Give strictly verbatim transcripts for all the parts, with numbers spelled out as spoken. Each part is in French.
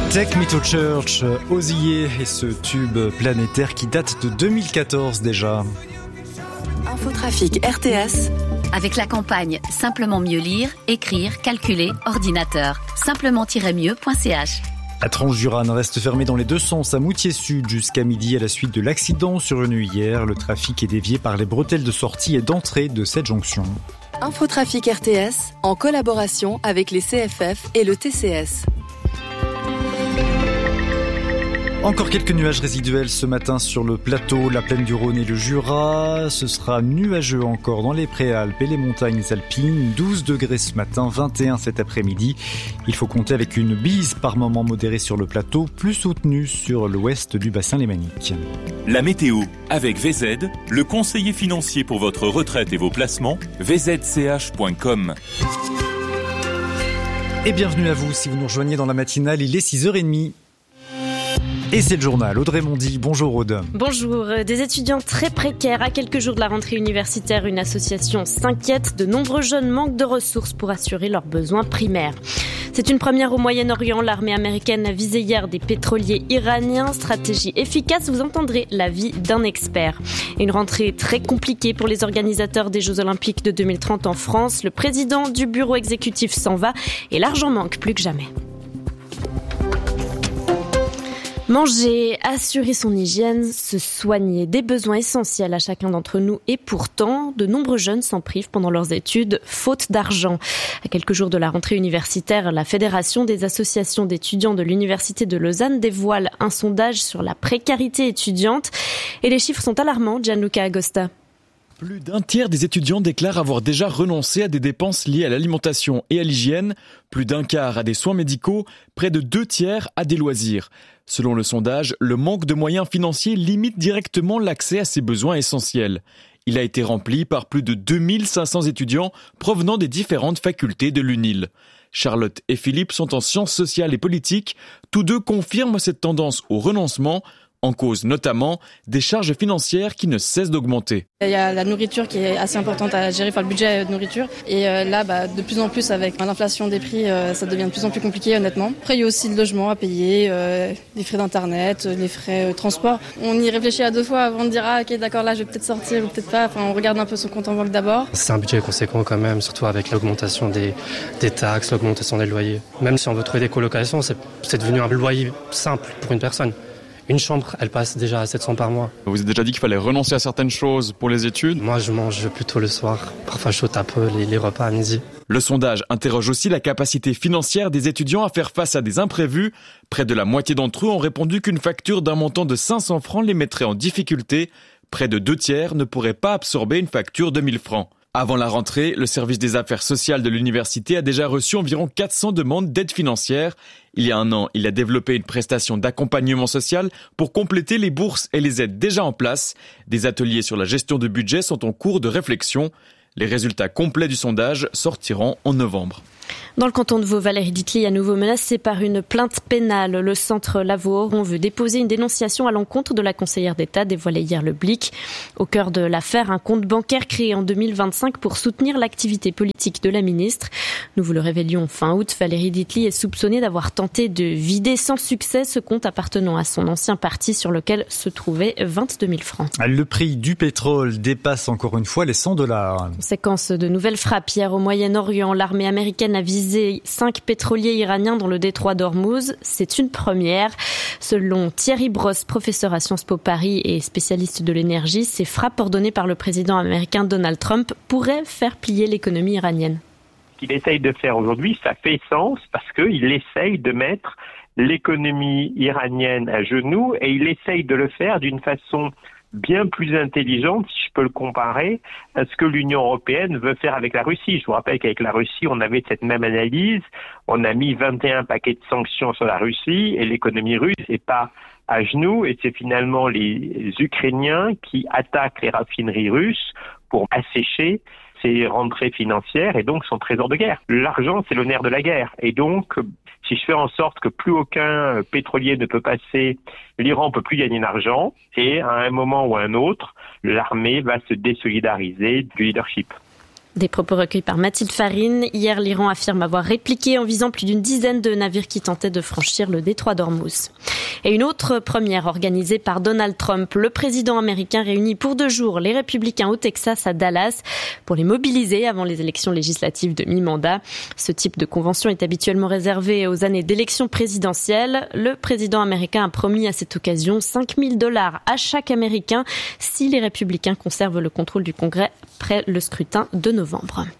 Take Me to Church, Ozzy et ce tube planétaire qui date de deux mille quatorze déjà. Infotrafic R T S. Avec la campagne Simplement mieux lire, écrire, calculer, ordinateur. simplement-mieux point c h. La tranche du Ranne reste fermée dans les deux sens à Moutier-Sud jusqu'à midi à la suite de l'accident survenu hier. Le trafic est dévié par les bretelles de sortie et d'entrée de cette jonction. Infotrafic R T S en collaboration avec les C F F et le T C S. Encore quelques nuages résiduels ce matin sur le plateau, la plaine du Rhône et le Jura. Ce sera nuageux encore dans les Préalpes et les montagnes alpines. douze degrés ce matin, vingt et un cet après-midi. Il faut compter avec une bise par moment modérée sur le plateau, plus soutenue sur l'ouest du bassin lémanique. La météo avec V Z, le conseiller financier pour votre retraite et vos placements, v z c h point com. Et bienvenue à vous si vous nous rejoignez dans la matinale, il est six heures trente. Et c'est le journal. Audrey Mondy, bonjour Aude. Bonjour. Des étudiants très précaires à quelques jours de la rentrée universitaire. Une association s'inquiète. De nombreux jeunes manquent de ressources pour assurer leurs besoins primaires. C'est une première au Moyen-Orient. L'armée américaine a visé hier des pétroliers iraniens. Stratégie efficace, vous entendrez l'avis d'un expert. Une rentrée très compliquée pour les organisateurs des Jeux Olympiques de deux mille trente en France. Le président du bureau exécutif s'en va et l'argent manque plus que jamais. Manger, assurer son hygiène, se soigner, des besoins essentiels à chacun d'entre nous et pourtant, de nombreux jeunes s'en privent pendant leurs études, faute d'argent. À quelques jours de la rentrée universitaire, la Fédération des associations d'étudiants de l'Université de Lausanne dévoile un sondage sur la précarité étudiante et les chiffres sont alarmants, Gianluca Agosta. Plus d'un tiers des étudiants déclarent avoir déjà renoncé à des dépenses liées à l'alimentation et à l'hygiène, plus d'un quart à des soins médicaux, près de deux tiers à des loisirs. Selon le sondage, le manque de moyens financiers limite directement l'accès à ces besoins essentiels. Il a été rempli par plus de deux mille cinq cents étudiants provenant des différentes facultés de l'U N I L. Charlotte et Philippe sont en sciences sociales et politiques. Tous deux confirment cette tendance au renoncement, en cause notamment des charges financières qui ne cessent d'augmenter. Il y a la nourriture qui est assez importante à gérer, enfin le budget de nourriture. Et euh, là, bah, de plus en plus avec l'inflation des prix, euh, ça devient de plus en plus compliqué honnêtement. Après, il y a aussi le logement à payer, euh, les frais d'internet, les frais de euh, transport. On y réfléchit à deux fois avant de dire ah ok d'accord là je vais peut-être sortir ou peut-être pas. Enfin on regarde un peu son compte en banque d'abord. C'est un budget conséquent quand même, surtout avec l'augmentation des, des taxes, l'augmentation des loyers. Même si on veut trouver des colocations, c'est, c'est devenu un loyer simple pour une personne. Une chambre, elle passe déjà à sept cents par mois. Vous avez déjà dit qu'il fallait renoncer à certaines choses pour les études. Moi, je mange plutôt le soir. Parfois, je saute un peu les, les repas à midi. Le sondage interroge aussi la capacité financière des étudiants à faire face à des imprévus. Près de la moitié d'entre eux ont répondu qu'une facture d'un montant de cinq cents francs les mettrait en difficulté. Près de deux tiers ne pourraient pas absorber une facture de mille francs. Avant la rentrée, le service des affaires sociales de l'université a déjà reçu environ quatre cents demandes d'aide financière. Il y a un an, il a développé une prestation d'accompagnement social pour compléter les bourses et les aides déjà en place. Des ateliers sur la gestion de budget sont en cours de réflexion. Les résultats complets du sondage sortiront en novembre. Dans le canton de Vaud, Valérie Ditli à nouveau menacée par une plainte pénale. Le centre Lavaux-Oron veut déposer une dénonciation à l'encontre de la conseillère d'État, dévoilée hier le Blick. Au cœur de l'affaire, un compte bancaire créé en deux mille vingt-cinq pour soutenir l'activité politique de la ministre. Nous vous le révélions fin août, Valérie Ditli est soupçonnée d'avoir tenté de vider sans succès ce compte appartenant à son ancien parti sur lequel se trouvaient vingt-deux mille francs. Le prix du pétrole dépasse encore une fois les cent dollars. Conséquence de nouvelles frappes hier au Moyen-Orient, l'armée américaine a visé cinq pétroliers iraniens dans le détroit d'Ormuz. C'est une première. Selon Thierry Brosse, professeur à Sciences Po Paris et spécialiste de l'énergie, ces frappes ordonnées par le président américain Donald Trump pourraient faire plier l'économie iranienne. Ce qu'il essaye de faire aujourd'hui, ça fait sens parce qu'il essaye de mettre l'économie iranienne à genoux et il essaye de le faire d'une façon bien plus intelligente, si je peux le comparer, à ce que l'Union européenne veut faire avec la Russie. Je vous rappelle qu'avec la Russie, on avait cette même analyse. On a mis vingt et un paquets de sanctions sur la Russie et l'économie russe n'est pas à genoux. Et c'est finalement les Ukrainiens qui attaquent les raffineries russes pour assécher ses rentrées financières et donc son trésor de guerre. L'argent, c'est le nerf de la guerre. Et donc, si je fais en sorte que plus aucun pétrolier ne peut passer, l'Iran ne peut plus gagner d'argent et à un moment ou à un autre, l'armée va se désolidariser du leadership. Des propos recueillis par Mathilde Farine. Hier, l'Iran affirme avoir répliqué en visant plus d'une dizaine de navires qui tentaient de franchir le détroit d'Ormuz. Et une autre première organisée par Donald Trump. Le président américain réunit pour deux jours les républicains au Texas à Dallas pour les mobiliser avant les élections législatives de mi-mandat. Ce type de convention est habituellement réservé aux années d'élections présidentielles. Le président américain a promis à cette occasion cinq mille dollars à chaque Américain si les républicains conservent le contrôle du Congrès après le scrutin de novembre.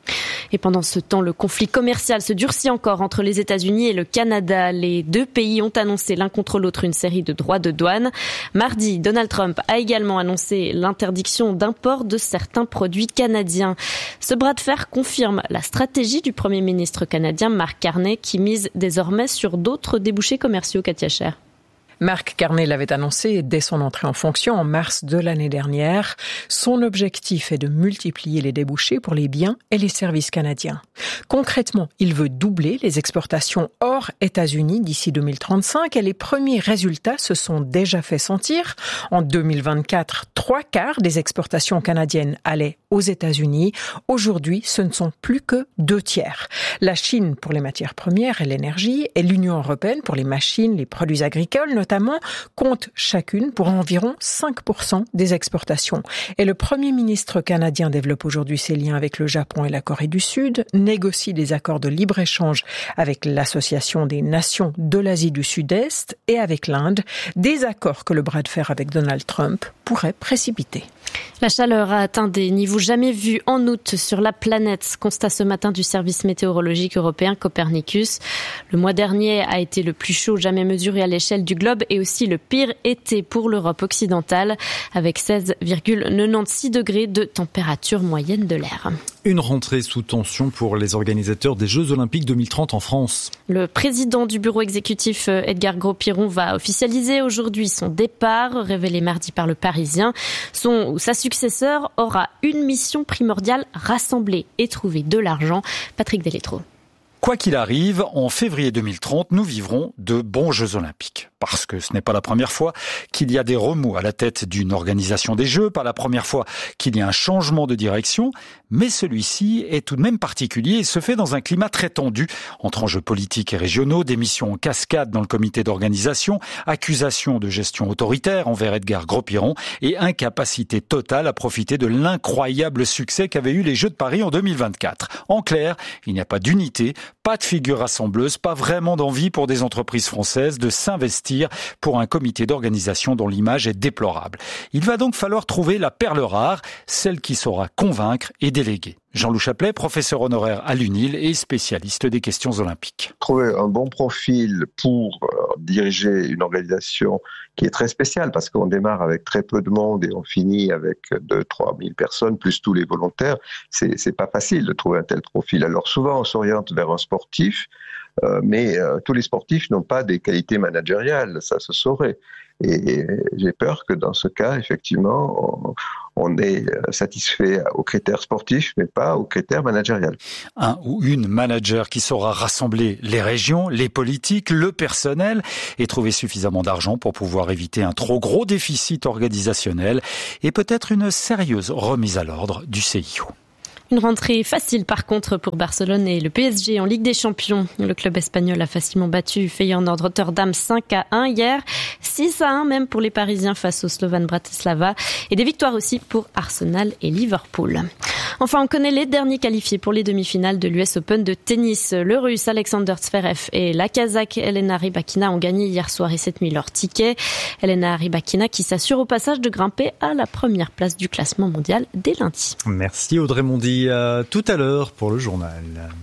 Et pendant ce temps, le conflit commercial se durcit encore entre les États-Unis et le Canada. Les deux pays ont annoncé l'un contre l'autre une série de droits de douane. Mardi, Donald Trump a également annoncé l'interdiction d'import de certains produits canadiens. Ce bras de fer confirme la stratégie du Premier ministre canadien Mark Carney qui mise désormais sur d'autres débouchés commerciaux. Katia Cher. Mark Carney l'avait annoncé dès son entrée en fonction en mars de l'année dernière. Son objectif est de multiplier les débouchés pour les biens et les services canadiens. Concrètement, il veut doubler les exportations hors États-Unis d'ici deux mille trente-cinq et les premiers résultats se sont déjà fait sentir. En deux mille vingt-quatre, trois quarts des exportations canadiennes allaient aux États-Unis. Aujourd'hui, ce ne sont plus que deux tiers. La Chine pour les matières premières et l'énergie et l'Union européenne pour les machines, les produits agricoles notamment, comptent chacune pour environ cinq pour cent des exportations. Et le Premier ministre canadien développe aujourd'hui ses liens avec le Japon et la Corée du Sud, négocie des accords de libre-échange avec l'Association des nations de l'Asie du Sud-Est et avec l'Inde, des accords que le bras de fer avec Donald Trump pourrait précipiter. La chaleur a atteint des niveaux jamais vus en août sur la planète, constat ce matin du service météorologique européen Copernicus. Le mois dernier a été le plus chaud jamais mesuré à l'échelle du globe et aussi le pire été pour l'Europe occidentale, avec seize virgule quatre-vingt-seize degrés de température moyenne de l'air. Une rentrée sous tension pour les organisateurs des Jeux Olympiques deux mille trente en France. Le président du bureau exécutif Edgar Gros-Piron va officialiser aujourd'hui son départ, révélé mardi par le Parisien. Son ou sa successeur aura une mission primordiale, rassembler et trouver de l'argent. Patrick Delétro. Quoi qu'il arrive, en février deux mille trente, nous vivrons de bons Jeux Olympiques. Parce que ce n'est pas la première fois qu'il y a des remous à la tête d'une organisation des Jeux, pas la première fois qu'il y a un changement de direction, mais celui-ci est tout de même particulier et se fait dans un climat très tendu, entre enjeux politiques et régionaux, démissions en cascade dans le comité d'organisation, accusations de gestion autoritaire envers Edgar Gros-Piron et incapacité totale à profiter de l'incroyable succès qu'avaient eu les Jeux de Paris en deux mille vingt-quatre. En clair, il n'y a pas d'unité, pas de figure rassembleuse, pas vraiment d'envie pour des entreprises françaises de s'investir pour un comité d'organisation dont l'image est déplorable. Il va donc falloir trouver la perle rare, celle qui saura convaincre et déléguer. Jean-Loup Chaplet, professeur honoraire à l'U N I L et spécialiste des questions olympiques. Trouver un bon profil pour diriger une organisation qui est très spéciale parce qu'on démarre avec très peu de monde et on finit avec deux à trois mille personnes plus tous les volontaires, c'est, c'est pas facile de trouver un tel profil. Alors souvent on s'oriente vers un sportif, euh, mais euh, tous les sportifs n'ont pas des qualités managériales, ça se saurait. Et j'ai peur que dans ce cas, effectivement, on, on est satisfait aux critères sportifs, mais pas aux critères managériels. Un ou une manager qui saura rassembler les régions, les politiques, le personnel et trouver suffisamment d'argent pour pouvoir éviter un trop gros déficit organisationnel et peut-être une sérieuse remise à l'ordre du C I O. Une rentrée facile par contre pour Barcelone et le P S G en Ligue des Champions. Le club espagnol a facilement battu Feyenoord Rotterdam cinq à un hier, six à un même pour les Parisiens face au Slovan Bratislava et des victoires aussi pour Arsenal et Liverpool. Enfin, on connaît les derniers qualifiés pour les demi-finales de l'U S Open de tennis. Le Russe Alexander Zverev et la Kazakh Elena Rybakina ont gagné hier soir et cette nuit leur ticket. Elena Rybakina qui s'assure au passage de grimper à la première place du classement mondial dès lundi. Merci Audrey Mondy. À tout à l'heure pour le journal.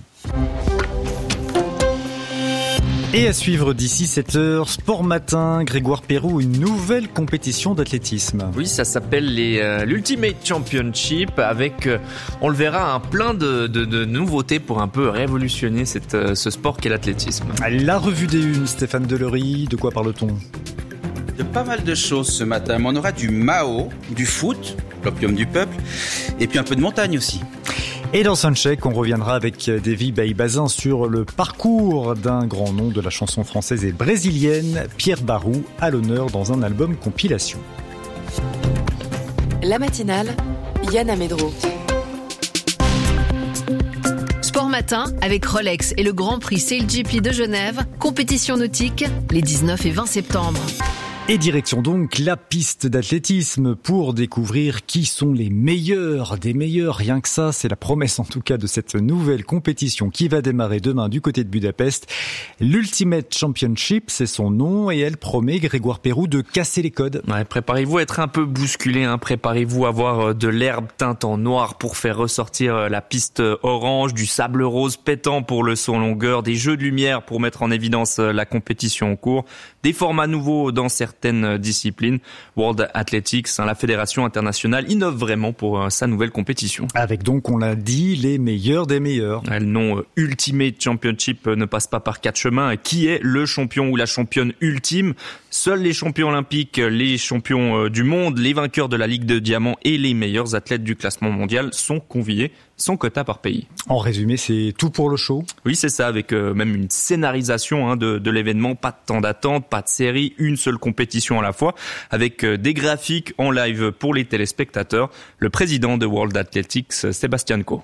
Et à suivre d'ici sept heures, Sport Matin, Grégoire Perroux, une nouvelle compétition d'athlétisme. Oui, ça s'appelle les, euh, l'Ultimate Championship avec, euh, on le verra, un plein de, de, de nouveautés pour un peu révolutionner cette, euh, ce sport qu'est l'athlétisme. La revue des unes, Stéphane Delory, de quoi parle-t-on ? De pas mal de choses ce matin, mais on aura du Mao, du foot, l'opium du peuple, et puis un peu de montagne aussi. Et dans Soundcheck, on reviendra avec Davy Baye-Bazin sur le parcours d'un grand nom de la chanson française et brésilienne, Pierre Barou, à l'honneur dans un album compilation. La matinale, Yann Amedro. matin avec Rolex et le Grand Prix SailGP de Genève, compétition nautique les dix-neuf et vingt septembre. Et direction donc la piste d'athlétisme pour découvrir qui sont les meilleurs des meilleurs. Rien que ça, c'est la promesse en tout cas de cette nouvelle compétition qui va démarrer demain du côté de Budapest. L'Ultimate Championship, c'est son nom et elle promet, Grégoire Pérou, de casser les codes. Ouais, préparez-vous à être un peu bousculé, hein. Préparez-vous à avoir de l'herbe teinte en noir pour faire ressortir la piste orange, du sable rose pétant pour le saut en longueur, des jeux de lumière pour mettre en évidence la compétition en cours, des formats nouveaux dans certains certaines disciplines. World Athletics, la fédération internationale, innove vraiment pour sa nouvelle compétition. Avec donc, on l'a dit, les meilleurs des meilleurs. Le nom Ultimate Championship ne passe pas par quatre chemins. Qui est le champion ou la championne ultime? Seuls les champions olympiques, les champions du monde, les vainqueurs de la Ligue de Diamant et les meilleurs athlètes du classement mondial sont conviés, sans quota par pays. En résumé, c'est tout pour le show? Oui, c'est ça, avec euh, même une scénarisation hein, de, de l'événement, pas de temps d'attente, pas de série, une seule compétition à la fois, avec euh, des graphiques en live pour les téléspectateurs. Le président de World Athletics, Sébastien Coe.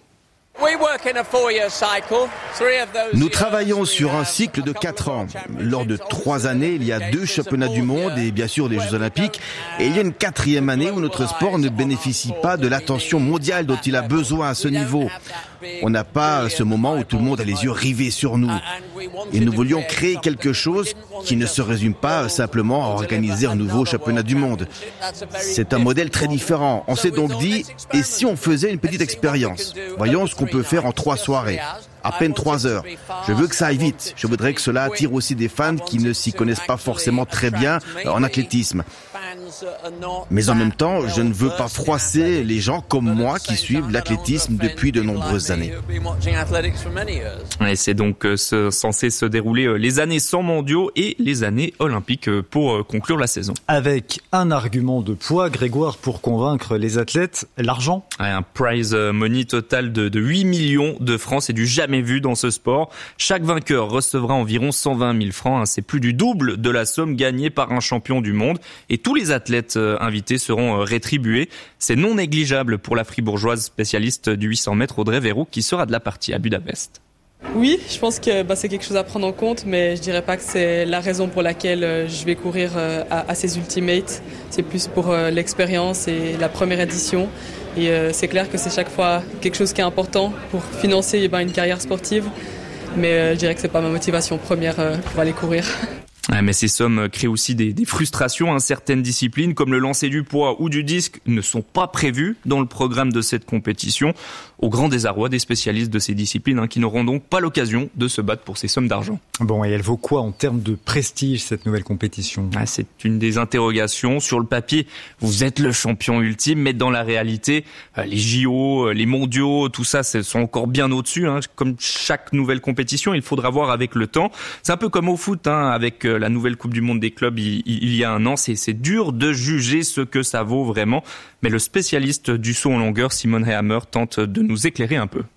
Nous travaillons sur un cycle de quatre ans. Lors de trois années, il y a deux championnats du monde et bien sûr les Jeux Olympiques. Et il y a une quatrième année où notre sport ne bénéficie pas de l'attention mondiale dont il a besoin à ce niveau. On n'a pas ce moment où tout le monde a les yeux rivés sur nous. Et nous voulions créer quelque chose qui ne se résume pas simplement à organiser un nouveau championnat du monde. C'est un modèle très différent. On s'est donc dit, et si on faisait une petite expérience? Voyons ce qu'on peut faire en trois soirées, à peine trois heures. Je veux que ça aille vite. Je voudrais que cela attire aussi des fans qui ne s'y connaissent pas forcément très bien en athlétisme. Mais en même temps, je ne veux pas froisser les gens comme moi qui suivent l'athlétisme depuis de nombreuses années. Et c'est donc ce, censé se dérouler les années sans mondiaux et les années olympiques pour conclure la saison. Avec un argument de poids, Grégoire, pour convaincre les athlètes, l'argent. Un prize money total de, de huit millions de francs, c'est du jamais vu dans ce sport. Chaque vainqueur recevra environ cent vingt mille francs, c'est plus du double de la somme gagnée par un champion du monde. Et tous les athlètes invités seront rétribués. C'est non négligeable pour la fribourgeoise spécialiste du huit cents mètres Audrey Verrou qui sera de la partie à Budapest. Oui, je pense que bah, c'est quelque chose à prendre en compte, mais je dirais pas que c'est la raison pour laquelle euh, je vais courir euh, à, à ces Ultimates. C'est plus pour euh, l'expérience et la première édition. Et euh, c'est clair que c'est chaque fois quelque chose qui est important pour financer eh ben, une carrière sportive. Mais euh, je dirais que c'est pas ma motivation première euh, pour aller courir. Mais ces sommes créent aussi des, des frustrations. Hein. Certaines disciplines, comme le lancer du poids ou du disque, ne sont pas prévues dans le programme de cette compétition, au grand désarroi des spécialistes de ces disciplines, hein, qui n'auront donc pas l'occasion de se battre pour ces sommes d'argent. Bon, et elle vaut quoi en termes de prestige, cette nouvelle compétition? Ah, c'est une des interrogations. Sur le papier, vous êtes le champion ultime, mais dans la réalité, les J O, les mondiaux, tout ça, ce sont encore bien au-dessus. Hein. Comme chaque nouvelle compétition, il faudra voir avec le temps. C'est un peu comme au foot, hein, avec la nouvelle Coupe du Monde des clubs il, il y a un an. C'est, c'est dur de juger ce que ça vaut vraiment. Mais le spécialiste du saut en longueur, Simon Hammer, tente de nous éclairer un peu.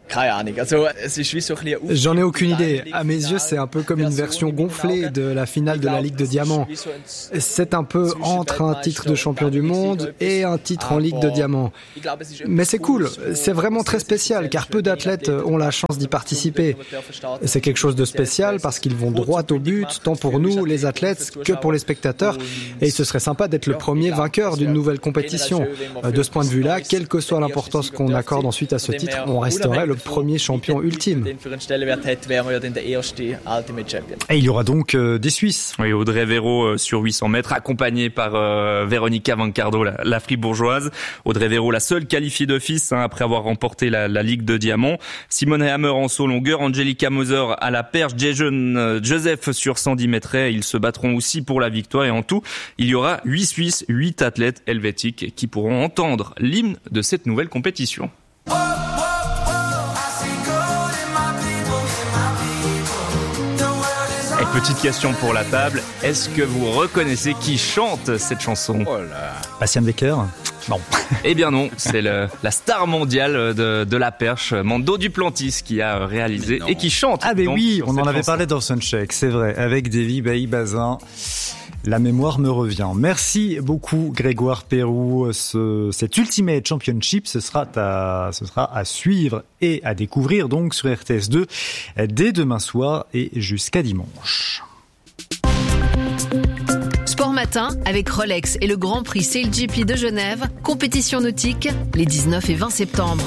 J'en ai aucune idée. À mes yeux, c'est un peu comme une version gonflée de la finale de la Ligue de Diamant. C'est un peu entre un titre de champion du monde et un titre en Ligue de Diamant. Mais c'est cool. C'est vraiment très spécial car peu d'athlètes ont la chance d'y participer. C'est quelque chose de spécial parce qu'ils vont droit au but, tant pour nous, les athlètes, que pour les spectateurs. Et ce serait sympa d'être le premier vainqueur d'une nouvelle compétition. De ce point de vue-là, quelle que soit l'importance qu'on accorde ensuite à ce titre, on resterait le premier champion ultime. Et il y aura donc euh, des Suisses. Oui, Audrey Verrou euh, sur huit cents mètres, accompagnée par euh, Véronica Vancardo, la, la fribourgeoise. Audrey Verrou, la seule qualifiée d'office hein, après avoir remporté la, la Ligue de Diamant. Simone Hammer en saut longueur, Angelica Moser à la perche, Jason euh, Joseph sur cent dix mètres. Ils se battront aussi pour la victoire et en tout, il y aura huit Suisses, huit athlètes helvétiques qui pourront entendre l'hymne de cette nouvelle compétition. Et petite question pour la table, est-ce que vous reconnaissez qui chante cette chanson? Oh là. Bastien Becker? Non. Eh bien non, c'est le, la star mondiale de, de la perche, Mando Duplantis, qui a réalisé et qui chante. Ah mais donc, oui, on en avait chanson. parlé dans Soundcheck, c'est vrai, avec Davy Bailly Bazin. La mémoire me revient. Merci beaucoup Grégoire Pérou. Ce, cet Ultimate Championship, ce sera, à, ce sera à suivre et à découvrir donc sur R T S deux dès demain soir et jusqu'à dimanche. Sport Matin avec Rolex et le Grand Prix Sail G P de Genève, compétition nautique les dix-neuf et vingt septembre.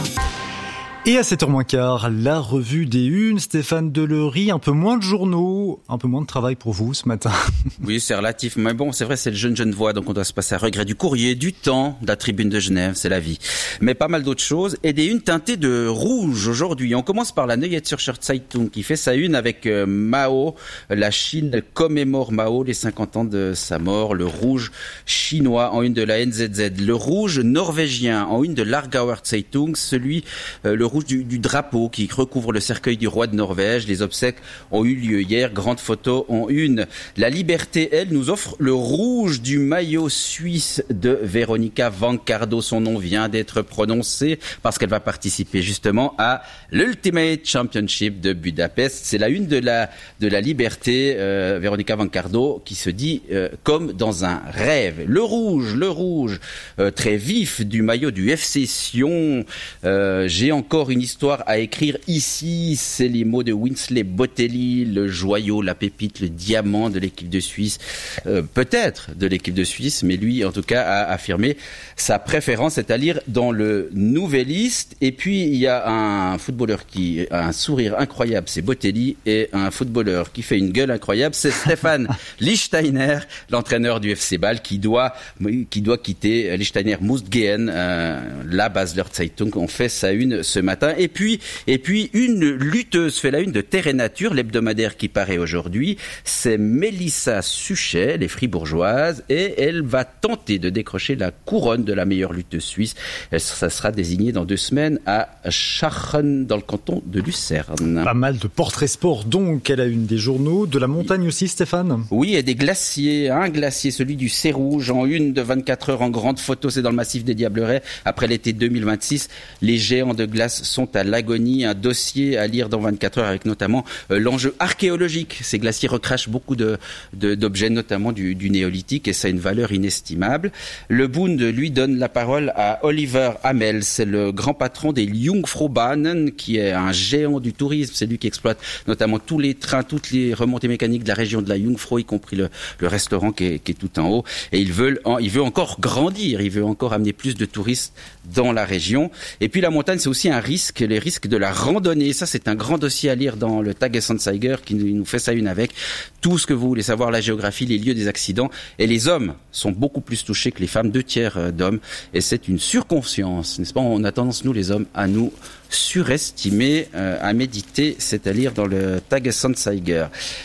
Et à sept heures moins quart, la revue des Unes, Stéphane Delory, un peu moins de journaux, un peu moins de travail pour vous ce matin. Oui, c'est relatif, mais bon, c'est vrai, c'est le jeune Genevois, donc on doit se passer à regret du courrier, du temps, de la tribune de Genève, c'est la vie. Mais pas mal d'autres choses, et des unes teintées de rouge aujourd'hui. On commence par la Neue Zürcher Zeitung, qui fait sa une avec euh, Mao. La Chine commémore Mao, les cinquante ans de sa mort. Le rouge chinois en une de la N Z Z. Le rouge norvégien en une de l'Argauer Zeitung, celui, euh, le rouge Du, du drapeau qui recouvre le cercueil du roi de Norvège. Les obsèques ont eu lieu hier. Grande photo en une. La Liberté, elle, nous offre le rouge du maillot suisse de Veronica Vancardo. Son nom vient d'être prononcé parce qu'elle va participer justement à l'Ultimate Championship de Budapest. C'est la une de la, de la Liberté, euh, Veronica Vancardo, qui se dit euh, comme dans un rêve. Le rouge, le rouge, euh, très vif du maillot du F C Sion. Euh, j'ai encore une histoire à écrire ici, c'est les mots de Winsley Botelli, le joyau, la pépite, le diamant de l'équipe de Suisse, euh, peut-être de l'équipe de Suisse, mais lui en tout cas a affirmé sa préférence, c'est à lire dans le Nouvelliste. Et puis il y a un footballeur qui a un sourire incroyable, c'est Botelli, et un footballeur qui fait une gueule incroyable, c'est Stefan Lichtsteiner, l'entraîneur du F C Bâle, qui doit qui doit quitter. Lichtsteiner muss gehen, euh, la Basler Zeitung, on fait sa une ce matin. Et puis, et puis une lutteuse fait la une de Terre et Nature, l'hebdomadaire qui paraît aujourd'hui. C'est Mélissa Suchet, elle est fribourgeoise, et elle va tenter de décrocher la couronne de la meilleure lutteuse suisse. Elle, ça sera désigné dans deux semaines à Schachen, dans le canton de Lucerne. Pas mal de portraits sport donc, elle a une des journaux. De la montagne aussi, Stéphane? Oui, et des glaciers. Un glacier, celui du C-Rouge, en une de vingt-quatre heures en grande photo, c'est dans le massif des Diablerets. Après l'été deux mille vingt-six, les géants de glace sont à l'agonie. Un dossier à lire dans vingt-quatre heures avec notamment euh, l'enjeu archéologique. Ces glaciers recrachent beaucoup de, de, d'objets, notamment du, du néolithique, et ça a une valeur inestimable. Le Bund lui donne la parole à Oliver Hamel. C'est le grand patron des Jungfraubahnen, qui est un géant du tourisme. C'est lui qui exploite notamment tous les trains, toutes les remontées mécaniques de la région de la Jungfrau, y compris le, le restaurant qui est, qui est tout en haut. Et il veut, il veut encore grandir. Il veut encore amener plus de touristes dans la région. Et puis la montagne, c'est aussi un risque, les risques de la randonnée. Ça, c'est un grand dossier à lire dans le Tagesanzeiger qui nous fait ça une avec tout ce que vous voulez savoir, la géographie, les lieux des accidents. Et les hommes sont beaucoup plus touchés que les femmes, deux tiers d'hommes. Et c'est une surconscience, n'est-ce pas? On a tendance, nous les hommes, à nous surestimer, euh, à méditer, c'est à lire dans le Tagesanzeiger.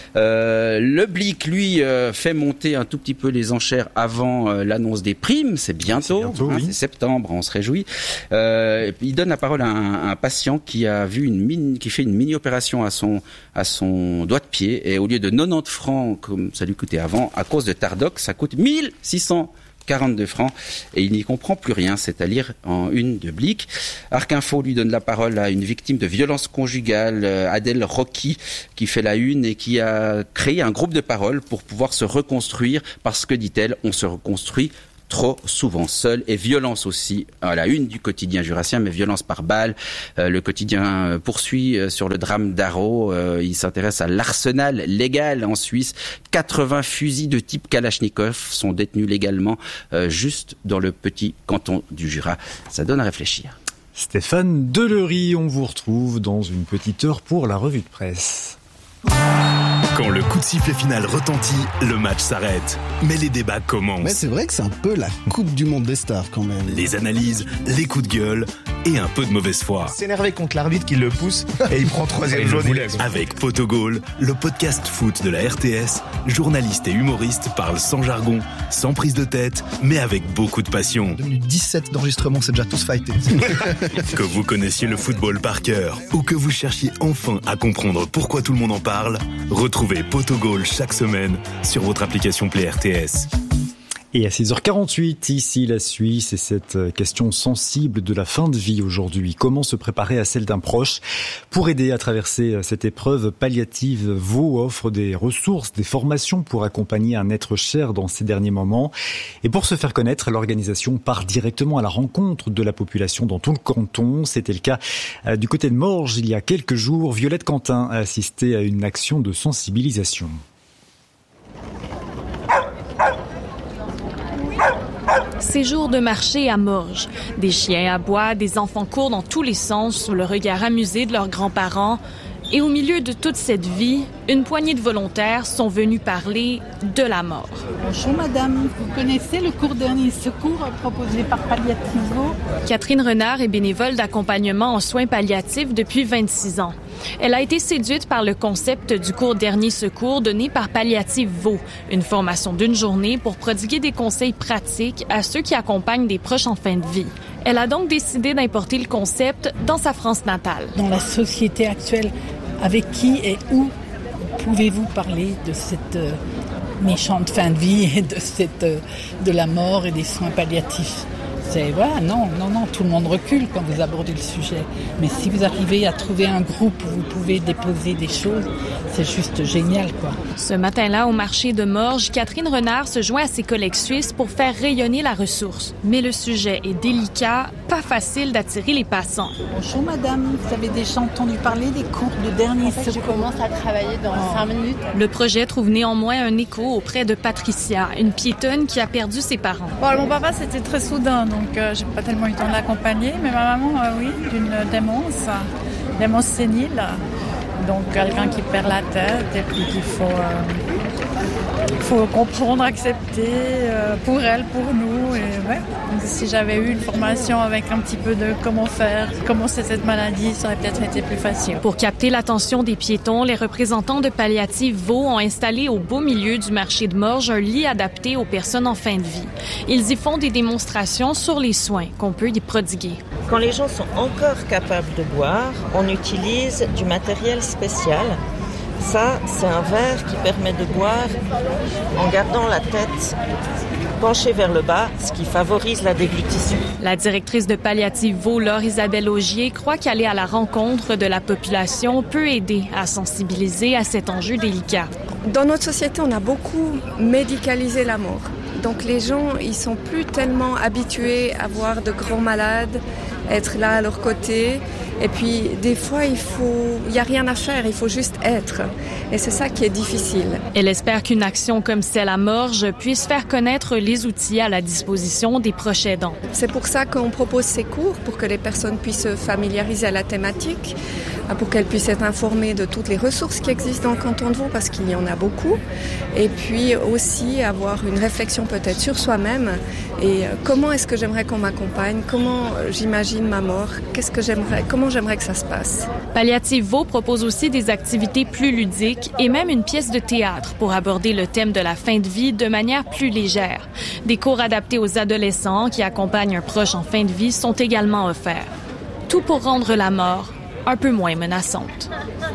Euh, le Blick, lui, euh, fait monter un tout petit peu les enchères avant euh, l'annonce des primes. C'est bientôt, c'est, bientôt, hein, oui. C'est septembre, on se réjouit. Euh, il donne la parole à un, à un patient qui a vu une mini, qui fait une mini-opération à son à son doigt de pied, et au lieu de quatre-vingt-dix francs comme ça lui coûtait avant, à cause de Tardoc, ça coûte mille six cents quarante-deux francs, et il n'y comprend plus rien, c'est à lire en une de Blick. Arc Info lui donne la parole à une victime de violence conjugale, Adèle Rocky, qui fait la une et qui a créé un groupe de parole pour pouvoir se reconstruire, parce que, dit-elle, on se reconstruit trop souvent seul. Et violence aussi à la une du quotidien jurassien, mais violence par balle. Euh, le quotidien poursuit euh, sur le drame d'Arro. Euh, il s'intéresse à l'arsenal légal en Suisse. quatre-vingts fusils de type Kalachnikov sont détenus légalement euh, juste dans le petit canton du Jura. Ça donne à réfléchir. Stéphane Delory, on vous retrouve dans une petite heure pour la revue de presse. Quand le coup de sifflet final retentit, le match s'arrête. Mais les débats commencent. Mais c'est vrai que c'est un peu la Coupe du Monde des stars quand même. Les analyses, les coups de gueule et un peu de mauvaise foi. S'énerver contre l'arbitre qui le pousse et il prend troisième jaune. Avec Potogol, le podcast foot de la R T S, journalistes et humoristes parlent sans jargon, sans prise de tête, mais avec beaucoup de passion. deux minutes dix-sept d'enregistrement, c'est déjà tous fightés. Que vous connaissiez le football par cœur ou que vous cherchiez enfin à comprendre pourquoi tout le monde en parle, retrouvez Potogol chaque semaine sur votre application Play R T S. Et à six heures quarante-huit, ici la Suisse, et cette question sensible de la fin de vie aujourd'hui. Comment se préparer à celle d'un proche? Pour aider à traverser cette épreuve, Palliative Vaud offre des ressources, des formations pour accompagner un être cher dans ces derniers moments. Et pour se faire connaître, l'organisation part directement à la rencontre de la population dans tout le canton. C'était le cas du côté de Morges il y a quelques jours. Violette Quentin a assisté à une action de sensibilisation. Ces jours de marché à Morges. Des chiens aboient, des enfants courent dans tous les sens sous le regard amusé de leurs grands-parents. Et au milieu de toute cette vie, une poignée de volontaires sont venus parler de la mort. Bonjour madame, vous connaissez le cours dernier secours proposé par Palliative Vaud? Catherine Renard est bénévole d'accompagnement en soins palliatifs depuis vingt-six ans. Elle a été séduite par le concept du cours dernier secours donné par Palliative Vaud, une formation d'une journée pour prodiguer des conseils pratiques à ceux qui accompagnent des proches en fin de vie. Elle a donc décidé d'importer le concept dans sa France natale. Dans la société actuelle, avec qui et où pouvez-vous parler de cette euh, méchante fin de vie et de, cette, euh, de la mort et des soins palliatifs? C'est, voilà, non, non, non, tout le monde recule quand vous abordez le sujet. Mais si vous arrivez à trouver un groupe où vous pouvez déposer des choses, c'est juste génial, quoi. Ce matin-là, au marché de Morges, Catherine Renard se joint à ses collègues suisses pour faire rayonner la ressource. Mais le sujet est délicat, pas facile d'attirer les passants. Bonjour madame, vous avez déjà entendu parler des cours de dernier secours? Je commence à travailler dans oh. cinq minutes. Le projet trouve néanmoins un écho auprès de Patricia, une piétonne qui a perdu ses parents. Bon, mon papa, c'était très soudain, donc euh, j'ai pas tellement eu le temps de l'accompagner, mais ma maman, euh, oui, d'une démence, démence sénile. Donc quelqu'un qui perd la tête et puis qu'il faut, euh, faut comprendre, accepter euh, pour elle, pour nous. Et ouais. Donc, si j'avais eu une formation avec un petit peu de comment faire, comment c'est cette maladie, ça aurait peut-être été plus facile. Pour capter l'attention des piétons, les représentants de Palliative Vaud ont installé au beau milieu du marché de Morges un lit adapté aux personnes en fin de vie. Ils y font des démonstrations sur les soins qu'on peut y prodiguer. Quand les gens sont encore capables de boire, on utilise du matériel spécial. Ça, c'est un verre qui permet de boire en gardant la tête penchée vers le bas, ce qui favorise la déglutition. La directrice de Palliative Vaud, Laure Isabelle Augier, croit qu'aller à la rencontre de la population peut aider à sensibiliser à cet enjeu délicat. Dans notre société, on a beaucoup médicalisé la mort. Donc les gens, ils sont plus tellement habitués à voir de grands malades, être là à leur côté. Et puis, des fois, il faut, il n'y a rien à faire, il faut juste être. Et c'est ça qui est difficile. Elle espère qu'une action comme celle à Morges puisse faire connaître les outils à la disposition des proches aidants. C'est pour ça qu'on propose ces cours, pour que les personnes puissent se familiariser à la thématique, pour qu'elles puissent être informées de toutes les ressources qui existent dans le canton de Vaud, parce qu'il y en a beaucoup. Et puis aussi avoir une réflexion peut-être sur soi-même et comment est-ce que j'aimerais qu'on m'accompagne, comment j'imagine ma mort, qu'est-ce que j'aimerais, comment j'aimerais que ça se passe. Palliative Vaud propose aussi des activités plus ludiques et même une pièce de théâtre pour aborder le thème de la fin de vie de manière plus légère. Des cours adaptés aux adolescents qui accompagnent un proche en fin de vie sont également offerts. Tout pour rendre la mort un peu moins menaçante.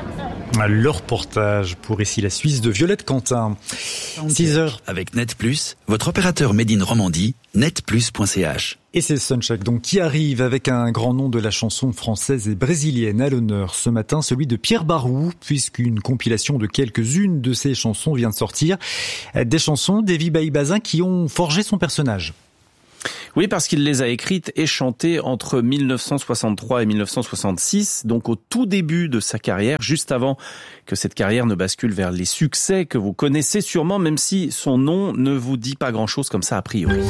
Le reportage pour Ici la Suisse de Violette Quentin. six heures. Avec Net Plus, votre opérateur Made in Romandie, net plus point c h. Et c'est Suncheck donc qui arrive avec un grand nom de la chanson française et brésilienne à l'honneur ce matin, celui de Pierre Barou, puisqu'une compilation de quelques-unes de ses chansons vient de sortir. Des chansons d'Evie Baïbazin qui ont forgé son personnage. Oui, parce qu'il les a écrites et chantées entre mille neuf cent soixante-trois et mille neuf cent soixante-six, donc au tout début de sa carrière, juste avant que cette carrière ne bascule vers les succès que vous connaissez sûrement, même si son nom ne vous dit pas grand-chose comme ça a priori.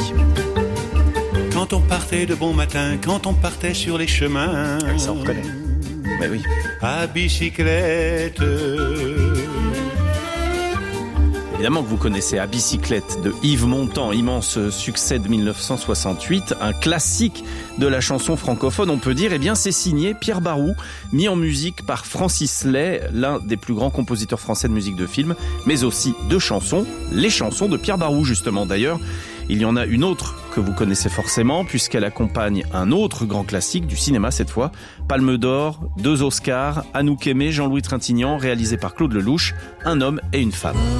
Quand on partait de bon matin, quand on partait sur les chemins, oui, ça on reconnaît. Mais oui. À bicyclette. Évidemment que vous connaissez À bicyclette de Yves Montand, immense succès de mille neuf cent soixante-huit, un classique de la chanson francophone, on peut dire. Eh bien, c'est signé Pierre Barou, mis en musique par Francis Lay, l'un des plus grands compositeurs français de musique de film, mais aussi de chansons, les chansons de Pierre Barou justement. D'ailleurs, il y en a une autre que vous connaissez forcément, puisqu'elle accompagne un autre grand classique du cinéma cette fois, Palme d'Or, deux Oscars, Anouk Aimée, Jean-Louis Trintignant, réalisé par Claude Lelouch, Un homme et une femme.